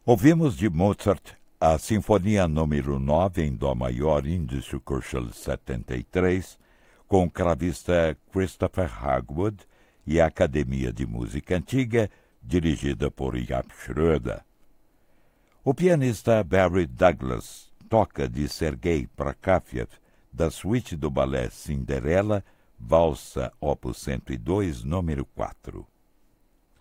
Ouvimos de Mozart a Sinfonia número 9 em Dó maior, Índice Köchel 73, com o cravista Christopher Hagwood e a Academia de Música Antiga, dirigida por Jaap Schröder. O pianista Barry Douglas toca de Sergei Prokofiev, da suíte do balé Cinderela, Valsa Opus 102, número 4.